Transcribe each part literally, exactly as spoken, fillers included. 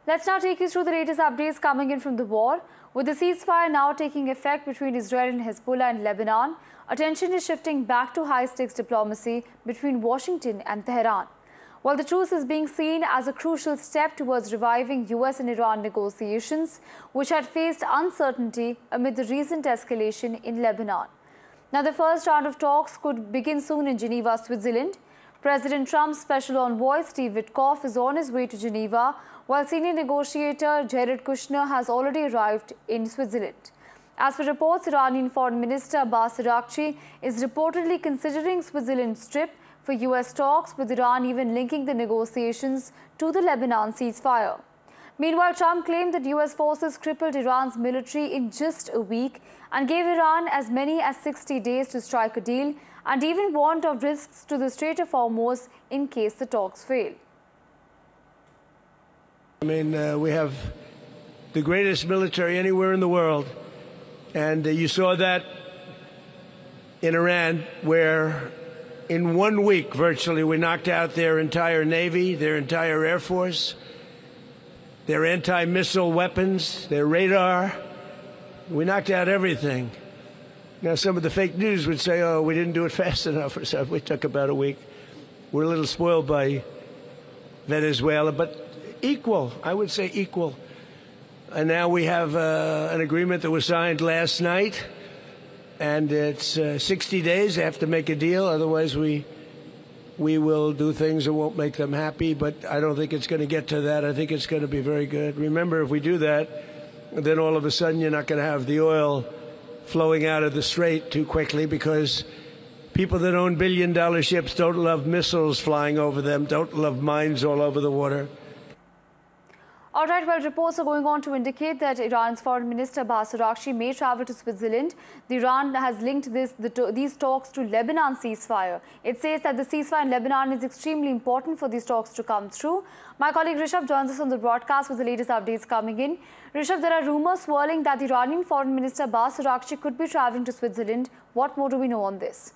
Let's now take you through the latest updates coming in from the war. With the ceasefire now taking effect between Israel and Hezbollah and Lebanon, attention is shifting back to high-stakes diplomacy between Washington and Tehran. While the truce is being seen as a crucial step towards reviving U S and Iran negotiations, which had faced uncertainty amid the recent escalation in Lebanon. Now, the first round of talks could begin soon in Geneva, Switzerland. President Trump's special envoy, Steve Witkoff, is on his way to Geneva, while senior negotiator Jared Kushner has already arrived in Switzerland. As per reports, Iranian Foreign Minister Abbas Araghchi is reportedly considering Switzerland's trip for U S talks, with Iran even linking the negotiations to the Lebanon ceasefire. Meanwhile, Trump claimed that U S forces crippled Iran's military in just a week and gave Iran as many as sixty days to strike a deal, and even warned of risks to the Strait of Hormuz in case the talks fail. I mean, uh, we have the greatest military anywhere in the world, and uh, you saw that in Iran, where in one week, virtually, we knocked out their entire Navy, their entire Air Force, their anti-missile weapons, their radar. We knocked out everything. Now, some of the fake news would say, oh, we didn't do it fast enough or something. We took about a week. We're a little spoiled by Venezuela, but equal, I would say equal. And now we have uh, an agreement that was signed last night, and it's uh, sixty days. They have to make a deal, otherwise we we will do things that won't make them happy, but I don't think it's going to get to that. I think it's going to be very good. Remember, if we do that, then all of a sudden you're not going to have the oil flowing out of the strait too quickly, because people that own billion-dollar ships don't love missiles flying over them, don't love mines all over the water. All right, well, reports are going on to indicate that Iran's Foreign Minister Abbas Araghchi may travel to Switzerland. The Iran has linked this, the, these talks to Lebanon ceasefire. It says that the ceasefire in Lebanon is extremely important for these talks to come through. My colleague Rishabh joins us on the broadcast with the latest updates coming in. Rishabh, there are rumors swirling that the Iranian Foreign Minister Abbas Araghchi could be traveling to Switzerland. What more do we know on this?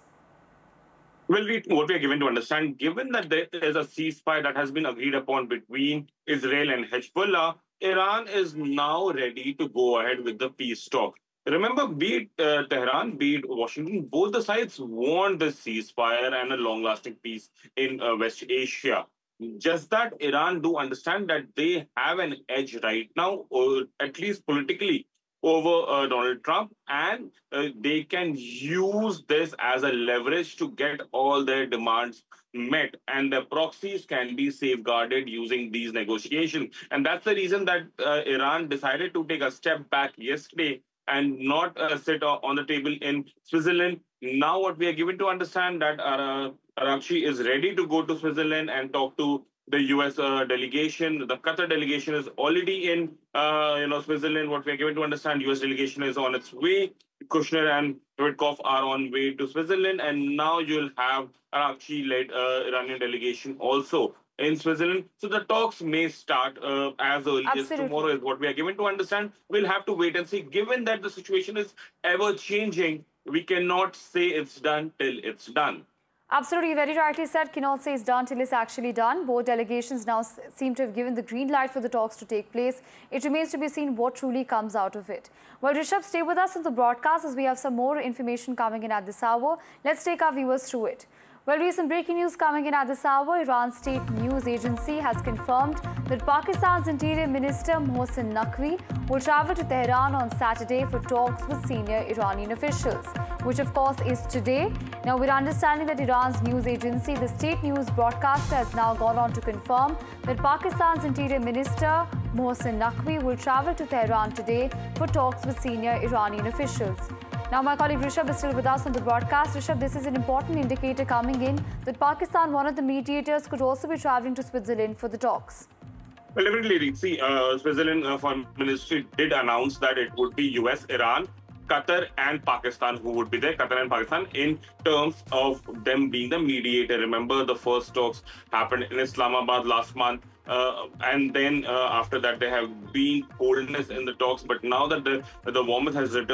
Well, we, what we are given to understand, given that there is a ceasefire that has been agreed upon between Israel and Hezbollah, Iran is now ready to go ahead with the peace talk. Remember, be it uh, Tehran, be it Washington, both the sides want the ceasefire and a long-lasting peace in uh, West Asia. Just that Iran do understand that they have an edge right now, or at least politically, over uh, Donald Trump, and uh, they can use this as a leverage to get all their demands met, and the proxies can be safeguarded using these negotiations. And that's the reason that uh, Iran decided to take a step back yesterday and not uh, sit on the table in Switzerland. Now what we are given to understand that uh, Araghchi is ready to go to Switzerland and talk to the U S uh, delegation. The Qatar delegation is already in, uh, you know, Switzerland. What we are given to understand, U S delegation is on its way. Kushner and Witkoff are on way to Switzerland, and now you'll have Araghchi-led uh, Iranian delegation also in Switzerland. So the talks may start uh, as early Absolutely. as tomorrow, is what we are given to understand. We'll have to wait and see. Given that the situation is ever changing, we cannot say it's done till it's done. Absolutely, very rightly said. Cannot say it's done till it's actually done. Both delegations now seem to have given the green light for the talks to take place. It remains to be seen what truly comes out of it. Well, Rishabh, stay with us in the broadcast as we have some more information coming in at this hour. Let's take our viewers through it. Well, recent breaking news coming in at this hour. Iran's state news agency has confirmed that Pakistan's Interior Minister Mohsen Naqvi will travel to Tehran on Saturday for talks with senior Iranian officials, which of course is today. Now, we're understanding that Iran's news agency, the state news broadcaster, has now gone on to confirm that Pakistan's Interior Minister Mohsen Naqvi will travel to Tehran today for talks with senior Iranian officials. Now, my colleague Rishabh is still with us on the broadcast. Rishabh, this is an important indicator coming in that Pakistan, one of the mediators, could also be traveling to Switzerland for the talks. Well, definitely, see, uh, Switzerland uh, Foreign Ministry did announce that it would be U S, Iran, Qatar and Pakistan who would be there, Qatar and Pakistan, in terms of them being the mediator. Remember, the first talks happened in Islamabad last month. Uh, and then uh, after that, there have been coldness in the talks. But now that the, the warmth has returned,